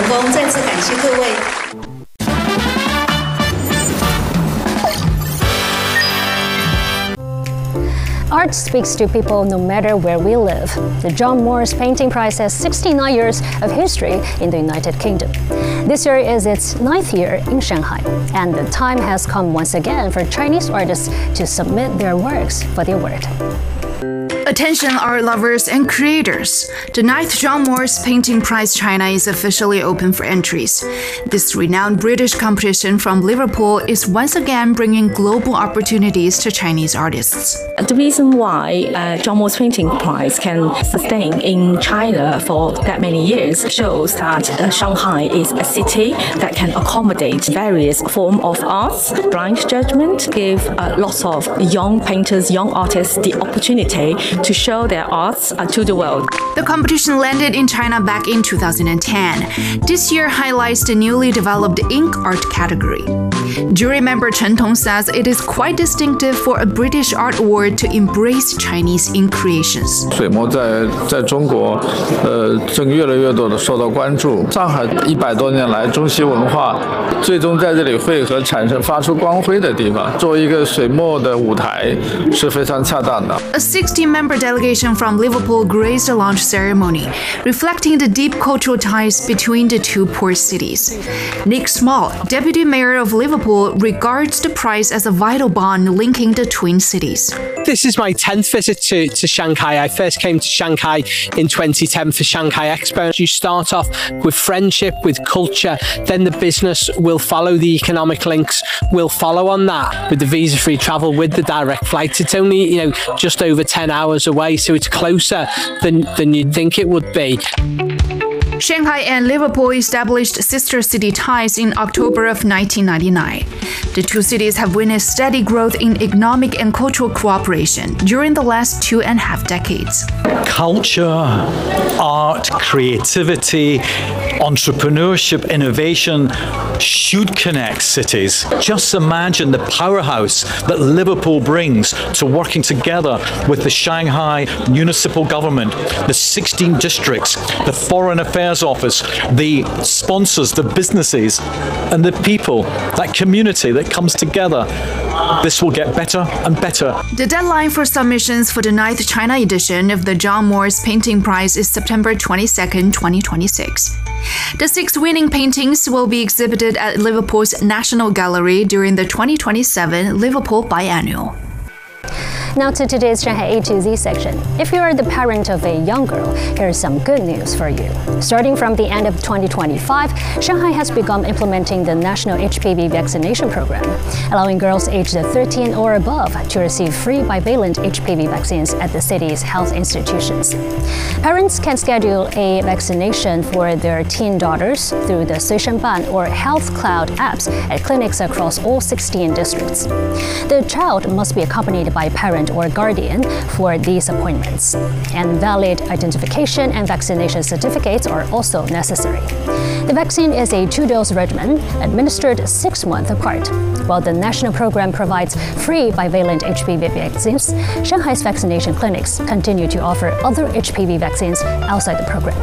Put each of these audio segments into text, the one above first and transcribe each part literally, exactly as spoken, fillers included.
功，再次感谢各位。 Art speaks to people no matter where we live. The John Moores Painting Prize has sixty-nine years of history in the United Kingdom. This year is its ninth year in Shanghai, and the time has come once again for Chinese artists to submit their works for the award. Attention art lovers and creators! The ninth John Moores Painting Prize China is officially open for entries. This renowned British competition from Liverpool is once again bringing global opportunities to Chinese artists. The reason why uh, John Moores Painting Prize can sustain in China for that many years shows that uh, Shanghai is a city that can accommodate various forms of arts. Blind Judgment give uh, lots of young painters, young artists the opportunity to show their arts uh, to the world. The competition landed in China back in two thousand ten. This year highlights the newly developed ink art category. Jury member Chen Tong says it is quite distinctive for a British art award to embrace Chinese ink creations. 水墨在在中国，呃，正越来越多的受到关注。上海一百多年来中西文化最终在这里汇合，产生发出光辉的地方。作为一个水墨的舞台是非常恰当的。 A sixty-member delegation from Liverpool graced the launch ceremony, reflecting the deep cultural ties between the two port cities. Nick Small, deputy mayor of Liverpool, regards the prize as a vital bond linking the twin cities. This is my tenth visit to, to Shanghai. I first came to Shanghai in twenty ten for Shanghai Expo. You start off with friendship, with culture, then the business will follow, the economic links will follow on that. With the visa-free travel, with the direct flights, it's only, you know, just over ten hours away, so it's closer than, than you'd think it would be. Shanghai and Liverpool established sister city ties in October of nineteen ninety-nine. The two cities have witnessed steady growth in economic and cultural cooperation during the last two and a half decades. Culture, art, creativity, entrepreneurship, innovation should connect cities. Just imagine the powerhouse that Liverpool brings to working together with the Shanghai municipal government, the sixteen districts, the Foreign Affairs Office, the sponsors, the businesses, and the people, that community that comes together. This will get better and better. The deadline for submissions for the ninth China edition of the John Moores Painting Prize is September twenty-second, twenty twenty-six. The six winning paintings will be exhibited at Liverpool's National Gallery during the twenty twenty-seven Liverpool Biennial. Now to today's Shanghai A to Z section. If you are the parent of a young girl, here's some good news for you. Starting from the end of twenty twenty-five, Shanghai has begun implementing the national H P V vaccination program, allowing girls aged thirteen or above to receive free bivalent H P V vaccines at the city's health institutions. Parents can schedule a vaccination for their teen daughters through the Suishenban or Health Cloud apps at clinics across all sixteen districts. The child must be accompanied by a parent or guardian for these appointments, and valid identification and vaccination certificates are also necessary. The vaccine is a two-dose regimen administered six months apart. While the national program provides free bivalent H P V vaccines, Shanghai's vaccination clinics continue to offer other H P V vaccines outside the program.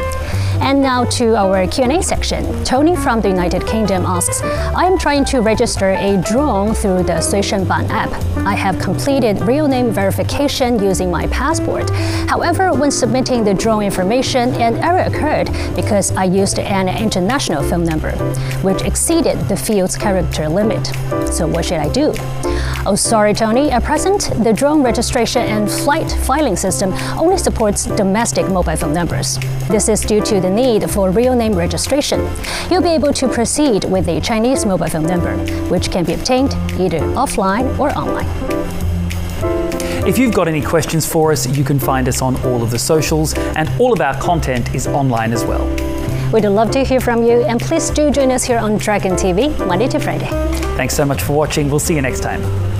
And now to our Q and A section. Tony from the United Kingdom asks, I am trying to register a drone through the Suishenban app. I have completed real name verification using my passport. However, when submitting the drone information, an error occurred because I used an international phone number, which exceeded the field's character limit. So what should I do? Oh, sorry, Tony. At present, the drone registration and flight filing system only supports domestic mobile phone numbers. This is due to the need for real name registration. You'll be able to proceed with a Chinese mobile phone number, which can be obtained either offline or online. If you've got any questions for us, you can find us on all of the socials, and all of our content is online as well. We'd love to hear from you, and please do join us here on Dragon T V, Monday to Friday. Thanks so much for watching. We'll see you next time.